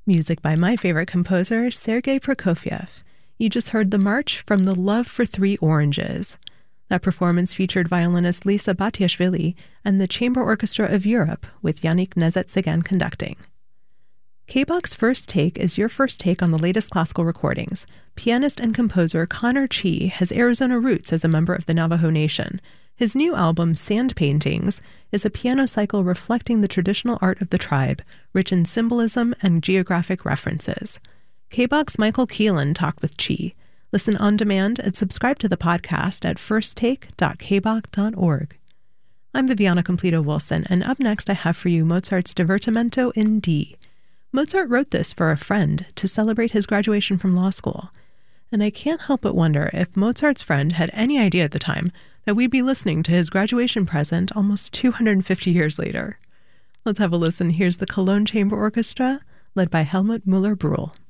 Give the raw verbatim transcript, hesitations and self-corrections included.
Music by my favorite composer, Sergei Prokofiev. You just heard the march from The Love for Three Oranges. That performance featured violinist Lisa Batiashvili and the Chamber Orchestra of Europe with Yannick Nezet-Segan conducting. K-Bach's First Take is your first take on the latest classical recordings. Pianist and composer Connor Chi has Arizona roots as a member of the Navajo Nation. His new album, Sand Paintings, is a piano cycle reflecting the traditional art of the tribe, rich in symbolism and geographic references. K-Bach's Michael Keelan talked with Chi. Listen on demand and subscribe to the podcast at first take dot k bach dot org. I'm Viviana Completo Wilson, and up next I have for you Mozart's Divertimento in D. Mozart wrote this for a friend to celebrate his graduation from law school. And I can't help but wonder if Mozart's friend had any idea at the time that we'd be listening to his graduation present almost two hundred fifty years later. Let's have a listen. Here's the Cologne Chamber Orchestra, led by Helmut Müller-Brühl.